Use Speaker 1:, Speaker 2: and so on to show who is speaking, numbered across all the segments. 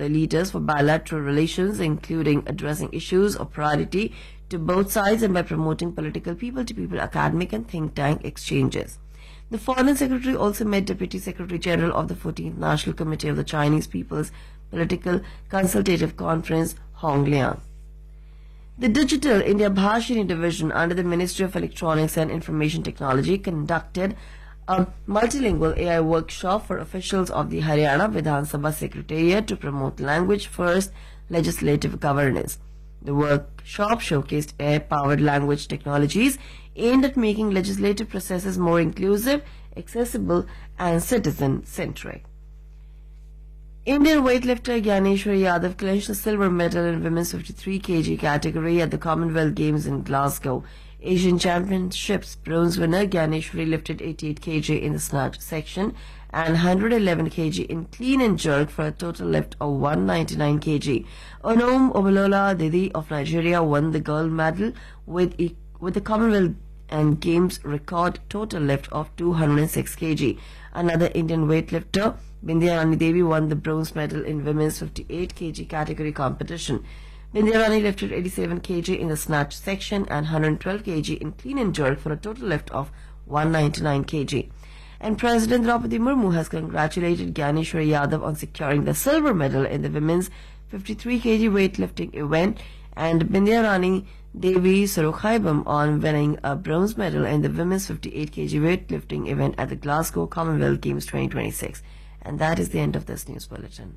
Speaker 1: the leaders for bilateral relations, including addressing issues of priority to both sides and by promoting political people-to-people academic and think tank exchanges. The Foreign Secretary also met Deputy Secretary General of the 14th National Committee of the Chinese People's Political Consultative Conference, Hong Liang. The Digital India Bhashini Division under the Ministry of Electronics and Information Technology conducted a multilingual AI workshop for officials of the Haryana Vidhan Sabha Secretariat to promote language-first legislative governance. The workshop showcased AI-powered language technologies aimed at making legislative processes more inclusive, accessible, and citizen-centric. Indian weightlifter Gyaneshwar Yadav clinched the silver medal in women's 53 kg category at the Commonwealth Games in Glasgow. Asian Championships bronze winner Gyaneshwari lifted 88 kg in the snatch section and 111 kg in clean and jerk for a total lift of 199 kg. Onom Obalola Didi of Nigeria won the gold medal with the Commonwealth and Games record total lift of 206 kg. Another Indian weightlifter, Bindya Rani Devi, won the bronze medal in women's 58 kg category competition. Bindya Rani lifted 87 kg in the snatch section and 112 kg in clean and jerk for a total lift of 199 kg. And President Draupadi Murmu has congratulated Gyaneshwar Yadav on securing the silver medal in the women's 53 kg weightlifting event and Bindya Rani Devi Sorokhaibam on winning a bronze medal in the women's 58 kg weightlifting event at the Glasgow Commonwealth Games 2026. And that is the end of this news bulletin.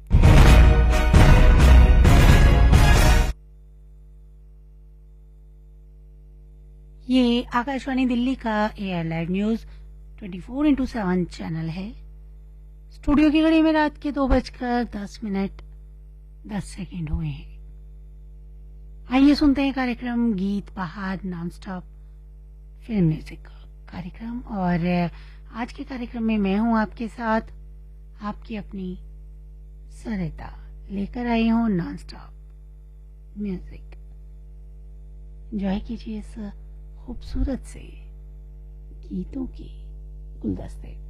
Speaker 2: ये आकाशवाणी दिल्ली का AR live news 24/7 channel है। Studio की घड़ी में रात के 2:10 हुए हैं। आइए सुनते हैं कार्यक्रम गीत बहार नॉन स्टॉप फिल्म म्यूजिक कार्यक्रम। और आज के कार्यक्रम में मैं हूं आपके साथ, आपकी अपनी सरिता, लेकर आई हूं नॉन स्टॉप म्यूजिक। एंजॉय कीजिए इस खूबसूरत से गीतों के गुलदस्ते।